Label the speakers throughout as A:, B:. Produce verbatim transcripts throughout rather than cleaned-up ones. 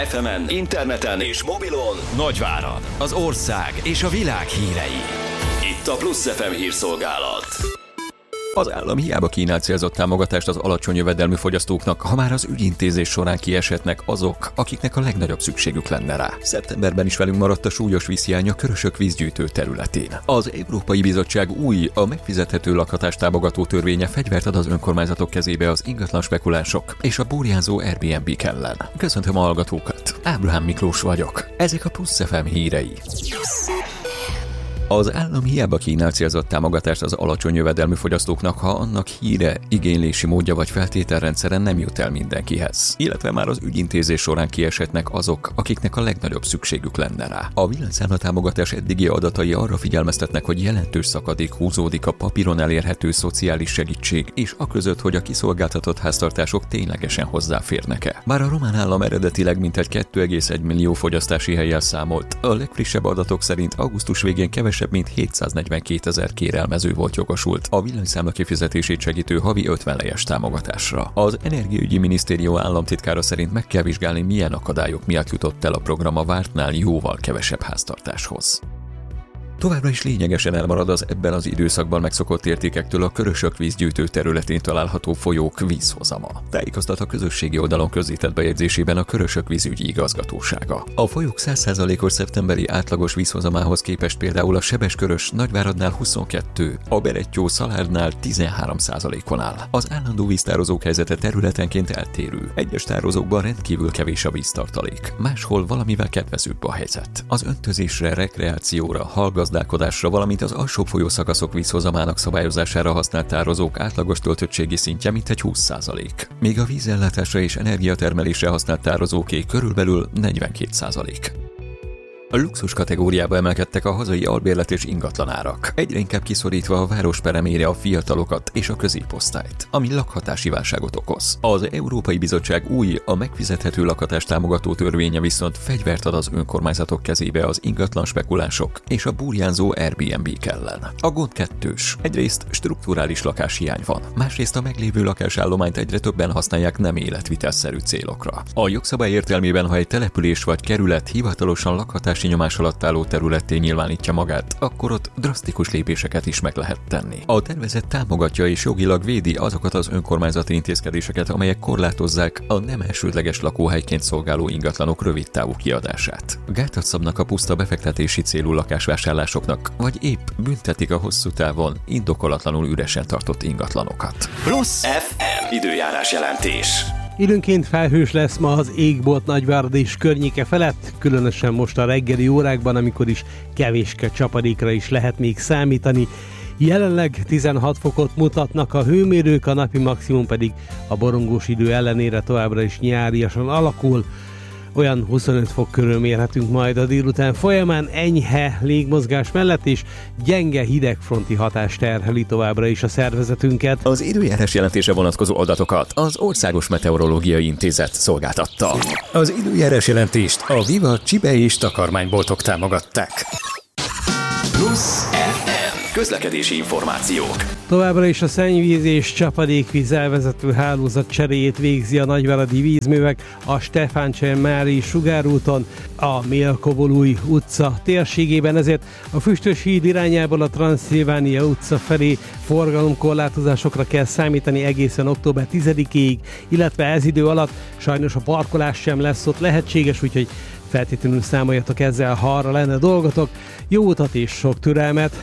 A: ef emen, interneten és mobilon Nagyvárad, az ország és a világ hírei. Itt a Plusz ef em hírszolgálat.
B: Az állam hiába kínál célzott támogatást az alacsony jövedelmű fogyasztóknak, ha már az ügyintézés során kiesetnek azok, akiknek a legnagyobb szükségük lenne rá. Szeptemberben is velünk maradt a súlyos vízhiány a Körösök vízgyűjtő területén. Az Európai Bizottság új, a megfizethető lakhatás támogató törvénye fegyvert ad az önkormányzatok kezébe az ingatlan spekulánsok és a burjánzó Airbnb-k ellen. Köszöntöm a hallgatókat, Ábrahám Miklós vagyok. Ezek a Plusz ef em hírei. Az állam hiába kínál célzott támogatást az alacsony jövedelmű fogyasztóknak, ha annak híre, igénylési módja vagy feltételrendszeren nem jut el mindenkihez. Illetve már az ügyintézés során kiesetnek azok, akiknek a legnagyobb szükségük lenne rá. A villanyszámla támogatás eddigi adatai arra figyelmeztetnek, hogy jelentős szakadék húzódik a papíron elérhető szociális segítség és aközött, hogy a kiszolgáltatott háztartások ténylegesen hozzáférnek-e. Bár a román állam eredetileg mintegy két egész egy millió fogyasztási hellyel számolt, a legfrissebb adatok szerint augusztus végén kevesebb mint hétszáznegyvenkétezer kérelmező volt jogosult a villanyszámla kifizetését segítő havi ötven lejes támogatásra. Az Energiaügyi Minisztérium államtitkára szerint meg kell vizsgálni, milyen akadályok miatt jutott el a program a vártnál jóval kevesebb háztartáshoz. Továbbra is lényegesen elmarad az ebben az időszakban megszokott értékektől a Körösök vízgyűjtő területén található folyók vízhozama. Tájékoztat a közösségi oldalon közzétett bejegyzésében a Körösök vízügyi igazgatósága. A folyók száz százalékos szeptemberi átlagos vízhozamához képest például a Sebeskörös Nagyváradnál huszonkettő, a Berettyó Szalárdnál tizenhárom százalékon áll. Az állandó víztározók helyzete területenként eltérő. Egyes tározókban rendkívül kevés a víztartalék, máshol valamivel kedvezőbb a helyzet. Az öntözésre, rekreációra, hallgazdálkodásra, valamint az alsóbb folyószakaszok vízhozamának szabályozására használt tározók átlagos töltöttségi szintje mintegy húsz százalék, míg a vízellátásra és energiatermelésre használt tározóké körülbelül negyvenkét százalék. A luxus kategóriába emelkedtek a hazai albérlet és ingatlanárak, egyre inkább kiszorítva a város peremére a fiatalokat és a középosztályt, ami lakhatási válságot okoz. Az Európai Bizottság új, a megfizethető lakhatás támogató törvénye viszont fegyvert ad az önkormányzatok kezébe az ingatlan spekulánsok és a burjánzó Airbnb-k ellen. A gond kettős. Egyrészt strukturális lakáshiány van, másrészt a meglévő lakásállományt egyre többen használják nem életvitelszerű célokra. A jogszabály értelmében, ha egy település vagy kerület hivatalosan lakhatási nyomás alatt álló területté nyilvánítja magát, akkor ott drasztikus lépéseket is meg lehet tenni. A tervezet támogatja és jogilag védi azokat az önkormányzati intézkedéseket, amelyek korlátozzák a nem elsődleges lakóhelyként szolgáló ingatlanok rövidtávú kiadását. Gátat szabnak a puszta befektetési célú lakásvásárlásoknak, vagy épp büntetik a hosszú távon indokolatlanul üresen tartott ingatlanokat.
A: Plusz ef em időjárás jelentés.
C: Időnként felhős lesz ma az égbolt Nagyvárad és környéke felett, különösen most a reggeli órákban, amikor is kevéske csapadékra is lehet még számítani. Jelenleg tizenhat fokot mutatnak a hőmérők, a napi maximum pedig a borongós idő ellenére továbbra is nyáriasan alakul. Olyan huszonöt fok körül mérhetünk majd a délután folyamán, enyhe légmozgás mellett, és gyenge hidegfronti hatás terheli továbbra is a szervezetünket.
B: Az időjárás jelentése vonatkozó adatokat az Országos Meteorológiai Intézet szolgáltatta. Az időjárás jelentést a Viva csibe és takarmányboltok támogatták.
A: Plusz ef em közlekedési információk.
C: Továbbra is a szennyvíz és csapadékvíz elvezető hálózat cseréjét végzi a nagyváradi vízművek a Stefáncser-Mári sugárúton, a Mélkovolúj utca térségében, ezért a Füstös híd irányából a Transzilvánia utca felé forgalomkorlátozásokra kell számítani egészen október tizedikéig, illetve ez idő alatt sajnos a parkolás sem lesz ott lehetséges, úgyhogy feltétlenül számoljatok ezzel, ha arra lenne dolgotok. Jó utat és sok türelmet!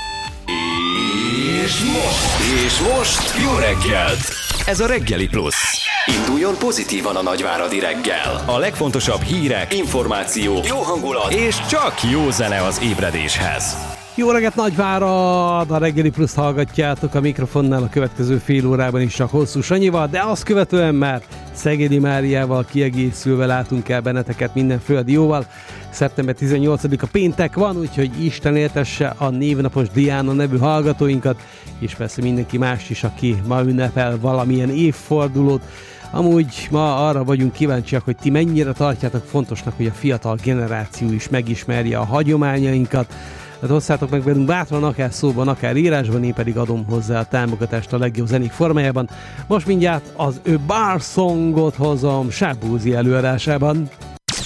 A: És most, és most jó reggelt! Ez a Reggeli Plusz. Induljon pozitívan a nagyváradi reggel. A legfontosabb hírek, információk, jó hangulat és csak jó zene az ébredéshez.
C: Jó reggelt Nagyvárad! A Reggeli Pluszt hallgatjátok, a mikrofonnál a következő fél órában is csak Hosszú Sanyival, de azt követően már Szegedi Máriával kiegészülve látunk el benneteket minden földi jóval. szeptember tizennyolcadika péntek van, úgyhogy Isten éltesse a névnapos Diana nevű hallgatóinkat, és persze mindenki más is, aki ma ünnepel valamilyen évfordulót. Amúgy ma arra vagyunk kíváncsiak, hogy ti mennyire tartjátok fontosnak, hogy a fiatal generáció is megismerje a hagyományainkat. Hát hosszátok meg velünk bátran, akár szóban, akár írásban, én pedig adom hozzá a támogatást a legjobb zenék formájában. Most mindjárt az ő Bar Songot hozom Sábúzi előadásában.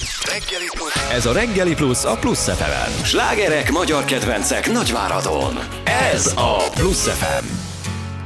A: Ez a Reggeli Plusz a Plusz ef emen. Slágerek, magyar kedvencek Nagyváradon. Ez a Plusz ef em.